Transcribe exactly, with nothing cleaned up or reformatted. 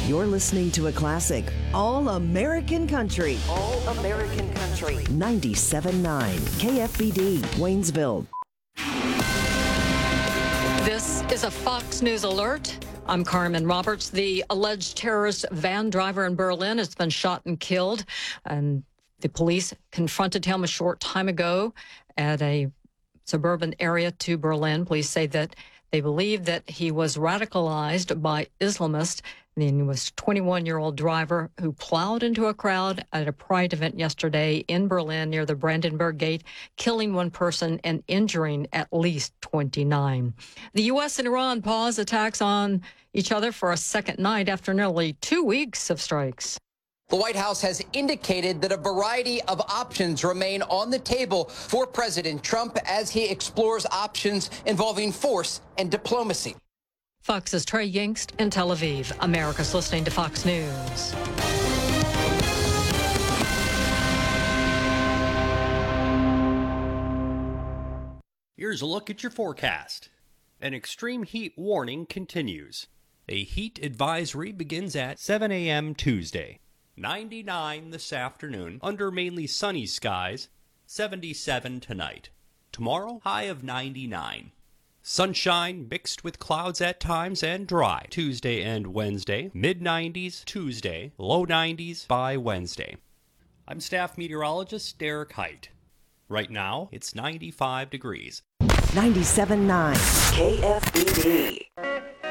You're listening to a classic, All American Country. All American Country. ninety-seven point nine K F B D, Waynesville. This is a Fox News alert. I'm Carmen Roberts. The alleged terrorist van driver in Berlin has been shot and killed, and the police confronted him a short time ago at a suburban area to Berlin. Police say that they believe that he was radicalized by Islamists. And he was a twenty-one-year-old driver who plowed into a crowd at a pride event yesterday in Berlin near the Brandenburg Gate, killing one person and injuring at least twenty-nine. The U S and Iran pause attacks on each other for a second night after nearly two weeks of strikes. The White House has indicated that a variety of options remain on the table for President Trump as he explores options involving force and diplomacy. Fox's Trey Yingst in Tel Aviv. America's listening to Fox News. Here's a look at your forecast. An extreme heat warning continues. A heat advisory begins at seven a.m. Tuesday. ninety-nine this afternoon, under mainly sunny skies. seventy-seven tonight. Tomorrow, high of ninety-nine. Sunshine mixed with clouds at times and dry Tuesday and Wednesday. mid nineties Tuesday, low nineties by Wednesday. I'm staff meteorologist Derek Height. Right now, it's ninety-five degrees. ninety-seven point nine K F B D.